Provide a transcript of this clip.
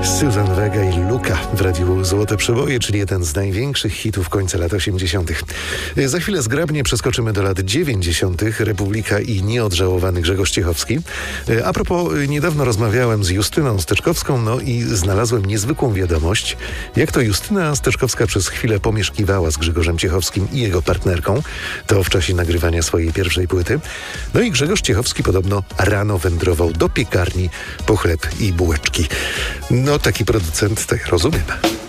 Suzanne Vega i Luka w radiu Złote Przeboje, czyli jeden z największych hitów końca lat 80. Za chwilę zgrabnie przeskoczymy do lat 90. Republika i nieodżałowany Grzegorz Ciechowski. A propos, niedawno rozmawiałem z Justyną Steczkowską, i znalazłem niezwykłą wiadomość. Jak to Justyna Steczkowska przez chwilę pomieszkiwała z Grzegorzem Ciechowskim i jego partnerką. To w czasie nagrywania swojej pierwszej płyty. I Grzegorz Ciechowski podobno rano wędrował do piekarni po chleb i bułeczki. Taki producent, to ja rozumiem.